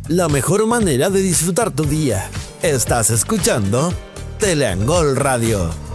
la mejor manera de disfrutar tu día. Estás escuchando Teleangol Radio.